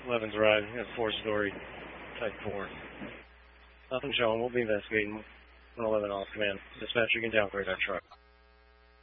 11's arrived. It's a 4-story Type 4. Nothing showing. We'll be investigating. 111 off command. Dispatcher, you can downgrade our truck.